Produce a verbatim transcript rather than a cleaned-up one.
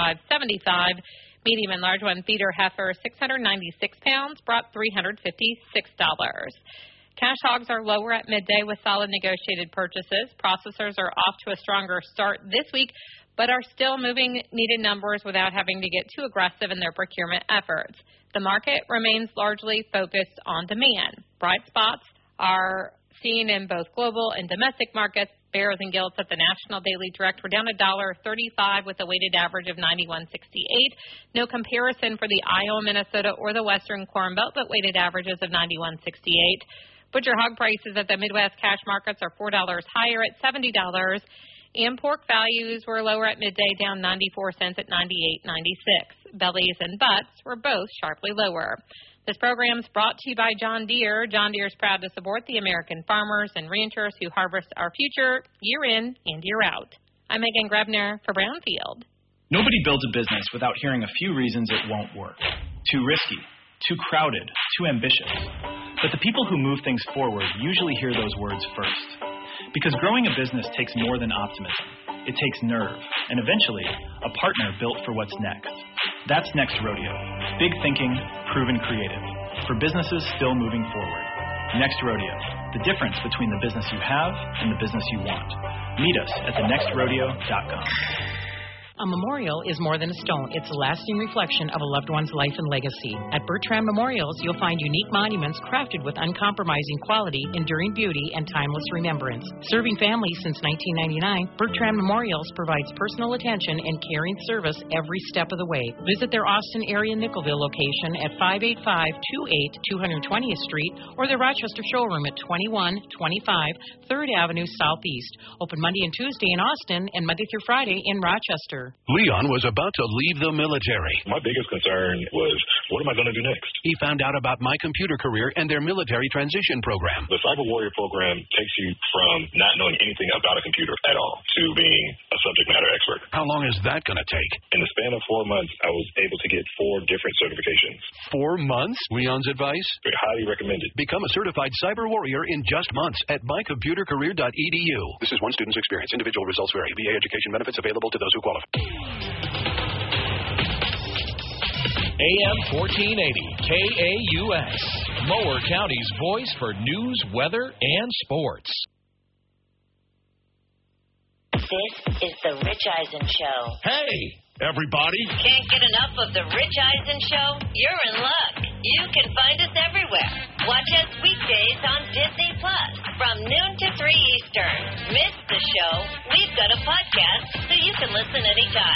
five seventy-five. Medium and large one feeder heifer, six hundred ninety-six pounds, brought three hundred fifty-six dollars. Cash hogs are lower at midday with solid negotiated purchases. Processors are off to a stronger start this week, but are still moving needed numbers without having to get too aggressive in their procurement efforts. The market remains largely focused on demand. Bright spots are seen in both global and domestic markets. Bears and gilts at the National Daily Direct were down one dollar thirty-five with a weighted average of ninety-one sixty-eight. No comparison for the Iowa, Minnesota, or the Western Corn Belt, but weighted averages of ninety-one sixty-eight. Butcher hog prices at the Midwest cash markets are four dollars higher at seventy dollars. And pork values were lower at midday, down ninety-four cents at ninety-eight ninety-six. Bellies and butts were both sharply lower. This program is brought to you by John Deere. John Deere is proud to support the American farmers and ranchers who harvest our future year in and year out. I'm Megan Grebner for Brownfield. Nobody builds a business without hearing a few reasons it won't work. Too risky, too crowded, too ambitious. But the people who move things forward usually hear those words first. Because growing a business takes more than optimism. It takes nerve, and eventually, a partner built for what's next. That's Next Rodeo. Big thinking, proven creative. For businesses still moving forward. Next Rodeo. The difference between the business you have and the business you want. Meet us at the next rodeo dot com. A memorial is more than a stone. It's a lasting reflection of a loved one's life and legacy. At Bertrand Memorials, you'll find unique monuments crafted with uncompromising quality, enduring beauty, and timeless remembrance. Serving families since nineteen ninety-nine, Bertrand Memorials provides personal attention and caring service every step of the way. Visit their Austin area Nickelville location at five eighty-five two eight two hundred twentieth Street or their Rochester showroom at twenty-one twenty-five third Avenue Southeast. Open Monday and Tuesday in Austin and Monday through Friday in Rochester. Leon was about to leave the military. My biggest concern was, what am I going to do next? He found out about My Computer Career and their military transition program. The Cyber Warrior program takes you from not knowing anything about a computer at all to being a subject matter expert. How long is that going to take? In the span of four months, I was able to get four different certifications. Four months? Leon's advice? Highly recommended. Become a certified cyber warrior in just months at my computer career dot e d u. This is one student's experience. Individual results vary. V A education benefits available to those who qualify. A M fourteen eighty K A U S, Mower County's voice for news, weather, and sports. This is the Rich Eisen Show. Hey, everybody. Can't get enough of the Rich Eisen Show? You're in luck. You can find us everywhere. Watch us weekdays on Disney Plus from noon to three Eastern. Miss the show? We've got a podcast so you can listen anytime.